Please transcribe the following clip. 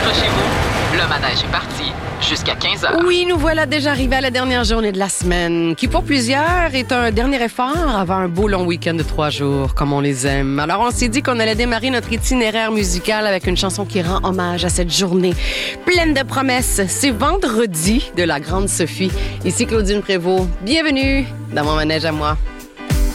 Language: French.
Accrochez-vous, le manège est parti jusqu'à 15h. Oui, nous voilà déjà arrivés à la dernière journée de la semaine, qui pour plusieurs est un dernier effort avant un beau long week-end de 3 jours, comme on les aime. Alors on s'est dit qu'on allait démarrer notre itinéraire musical avec une chanson qui rend hommage à cette journée pleine de promesses. C'est Vendredi de la Grande Sophie. Ici Claudine Prévost. Bienvenue dans mon manège à moi.